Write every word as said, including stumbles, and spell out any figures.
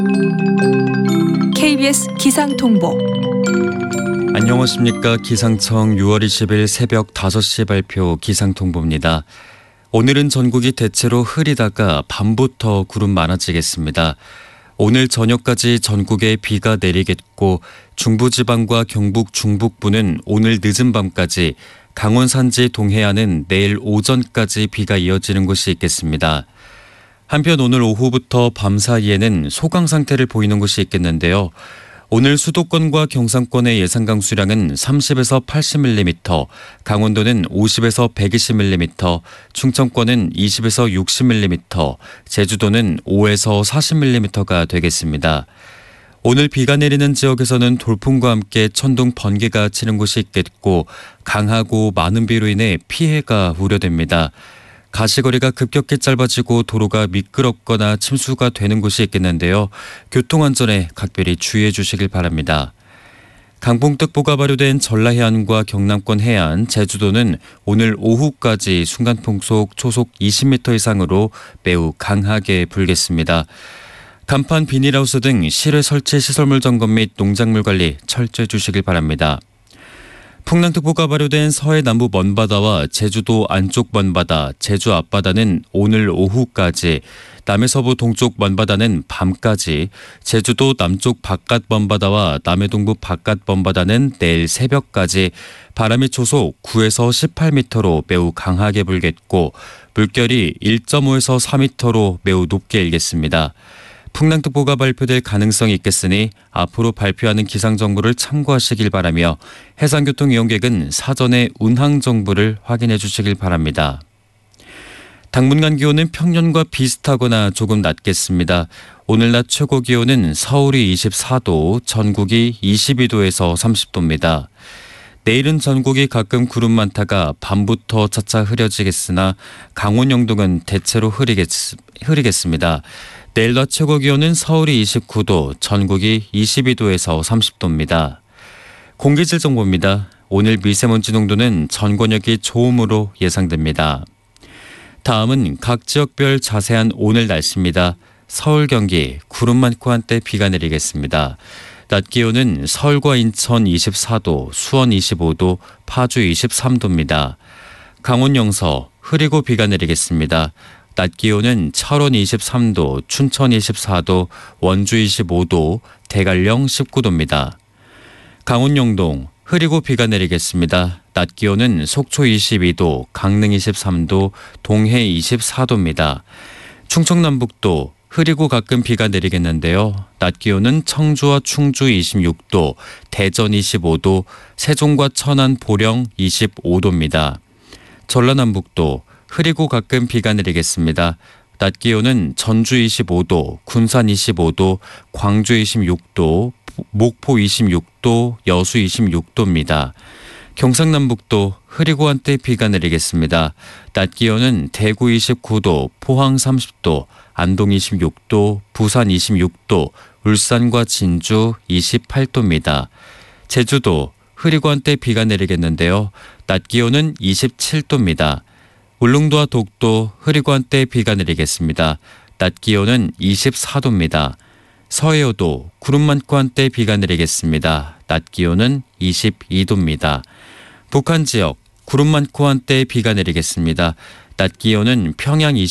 케이비에스 기상통보. 안녕하십니까. 기상청 유월 이십일 새벽 다섯 시 발표 기상통보입니다. 오늘은 전국이 대체로 흐리다가 밤부터 구름 많아지겠습니다. 오늘 저녁까지 전국에 비가 내리겠고 중부지방과 경북 중북부는 오늘 늦은 밤까지, 강원 산지 동해안은 내일 오전까지 비가 이어지는 곳이 있겠습니다. 한편 오늘 오후부터 밤 사이에는 소강 상태를 보이는 곳이 있겠는데요. 오늘 수도권과 경상권의 예상 강수량은 삼십에서 팔십 밀리미터, 강원도는 오십에서 백이십 밀리미터, 충청권은 이십에서 육십 밀리미터, 제주도는 오에서 사십 밀리미터가 되겠습니다. 오늘 비가 내리는 지역에서는 돌풍과 함께 천둥, 번개가 치는 곳이 있겠고 강하고 많은 비로 인해 피해가 우려됩니다. 가시거리가 급격히 짧아지고 도로가 미끄럽거나 침수가 되는 곳이 있겠는데요. 교통안전에 각별히 주의해 주시길 바랍니다. 강풍특보가 발효된 전라 해안과 경남권 해안, 제주도는 오늘 오후까지 순간풍속 초속 이십 미터 이상으로 매우 강하게 불겠습니다. 간판, 비닐하우스 등 실외 설치 시설물 점검 및 농작물 관리 철저히 해주시길 바랍니다. 풍랑특보가 발효된 서해 남부 먼바다와 제주도 안쪽 먼바다, 제주 앞바다는 오늘 오후까지, 남해 서부 동쪽 먼바다는 밤까지, 제주도 남쪽 바깥 먼바다와 남해 동부 바깥 먼바다는 내일 새벽까지 바람이 초속 구에서 십팔 미터로 매우 강하게 불겠고 물결이 일 점 오에서 사 미터로 매우 높게 일겠습니다. 풍랑특보가 발표될 가능성이 있겠으니 앞으로 발표하는 기상정보를 참고하시길 바라며 해상교통 이용객은 사전에 운항정보를 확인해 주시길 바랍니다. 당분간 기온은 평년과 비슷하거나 조금 낮겠습니다. 오늘 낮 최고 기온은 서울이 이십사 도, 전국이 이십이 도에서 삼십 도입니다. 내일은 전국이 가끔 구름 많다가 밤부터 차차 흐려지겠으나 강원 영동은 대체로 흐리겠, 흐리겠습니다. 내일 낮 최고 기온은 서울이 이십구 도, 전국이 이십이 도에서 삼십 도입니다. 공기질 정보입니다. 오늘 미세먼지 농도는 전 권역이 좋음으로 예상됩니다. 다음은 각 지역별 자세한 오늘 날씨입니다. 서울, 경기 구름 많고 한때 비가 내리겠습니다. 낮 기온은 서울과 인천 이십사 도, 수원 이십오 도, 파주 이십삼 도입니다. 강원 영서 흐리고 비가 내리겠습니다. 낮 기온은 철원 이십삼 도, 춘천 이십사 도, 원주 이십오 도, 대관령 십구 도입니다. 강원 영동 흐리고 비가 내리겠습니다. 낮 기온은 속초 이십이 도, 강릉 이십삼 도, 동해 이십사 도입니다. 충청남북도 흐리고 가끔 비가 내리겠는데요. 낮 기온은 청주와 충주 이십육 도, 대전 이십오 도, 세종과 천안, 보령 이십오 도입니다. 전라남북도 흐리고 가끔 비가 내리겠습니다. 낮 기온은 전주 이십오 도, 군산 이십오 도, 광주 이십육 도, 목포 이십육 도, 여수 이십육 도입니다. 경상남북도 흐리고 한때 비가 내리겠습니다. 낮 기온은 대구 이십구 도, 포항 삼십 도, 안동 이십육 도, 부산 이십육 도, 울산과 진주 이십팔 도입니다. 제주도 흐리고 한때 비가 내리겠는데요. 낮 기온은 이십칠 도입니다. 울릉도와 독도 흐리고 한때 비가 내리겠습니다. 낮 기온은 이십사 도입니다. 서해오도 구름 많고 한때 비가 내리겠습니다. 낮 기온은 이십이 도입니다. 북한 지역 구름 많고 한때 비가 내리겠습니다. 낮 기온은 평양